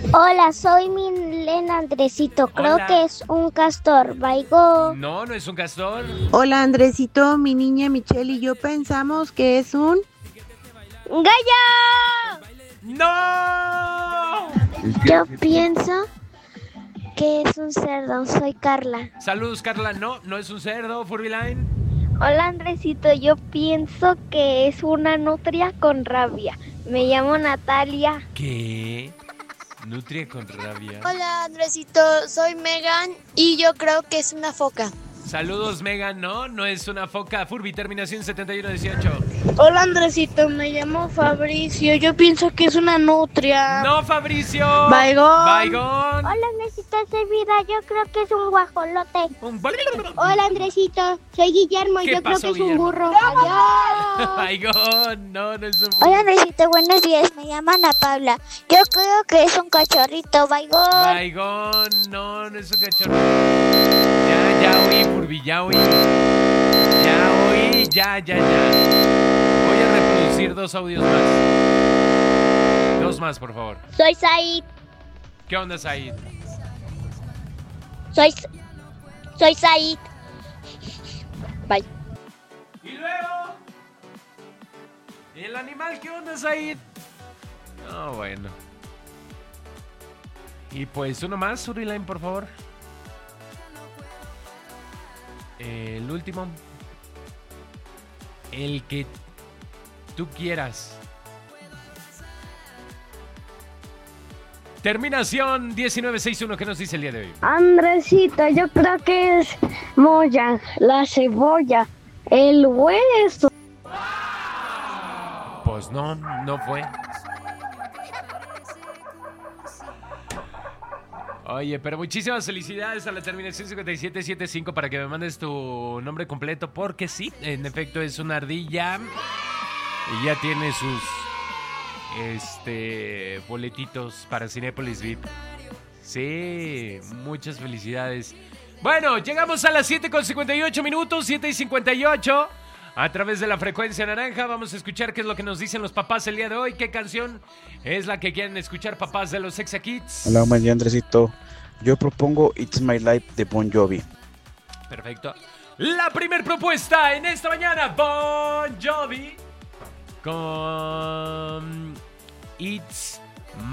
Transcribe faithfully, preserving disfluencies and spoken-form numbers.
Hola, soy Milena Andresito. Creo Hola. que es un castor. Baigo. No, no es un castor. Hola Andresito, mi niña Michelle y yo pensamos que es un... ¡Gallo! ¡No! Yo pienso que es un cerdo. Soy Carla. Saludos, Carla. No, no es un cerdo, Furbyline. Hola, Andresito. Yo pienso que es una nutria con rabia. Me llamo Natalia. ¿Qué? Nutria con rabia. Hola Andresito, soy Megan y yo creo que es una foca. Saludos, Megan. No, no es una foca. Furby, terminación setenta y uno dieciocho. Hola Andresito, me llamo Fabricio. Yo pienso que es una nutria. No, Fabricio. Baigón. Baigón. Hola, Andresito. Soy Vida. Yo creo que es un guajolote. Un... Hola, Andresito. Soy Guillermo. ¿Qué Yo pasó, creo que Guillermo? es un burro. Adiós. Baigón. No, no es un... Hola, Andresito, buenos días. Me llaman Ana Paula. Yo creo que es un cachorrito. Baigón. Baigón. No, no es un cachorro. Ya, ya oí, Furby, ya oí. Ya oí, ya, ya, ya. Voy a reproducir dos audios más. Dos más, por favor. Soy Said. ¿Qué onda, Said? Soy... Soy Said. Bye. Y luego... ¿Y el animal qué onda, Said? No, bueno. Y pues uno más, Suriline, por favor. El último. El que tú quieras. Terminación diecinueve sesenta y uno. ¿Qué nos dice el día de hoy? Andresito, yo creo que es Moya, la cebolla, el hueso. Pues no, no fue. Oye, pero muchísimas felicidades a la terminación cincuenta y siete setenta y cinco para que me mandes tu nombre completo, porque sí, en efecto es una ardilla y ya tiene sus este boletitos para Cinépolis V I P. Sí, muchas felicidades. Bueno, llegamos a las siete con cincuenta y ocho minutos, siete y cincuenta y ocho. A través de la frecuencia naranja vamos a escuchar qué es lo que nos dicen los papás el día de hoy. ¿Qué canción es la que quieren escuchar, papás de los Sexa Kids? Hola, buen día, Andresito. Yo propongo It's My Life de Bon Jovi. Perfecto. La primer propuesta en esta mañana, Bon Jovi con It's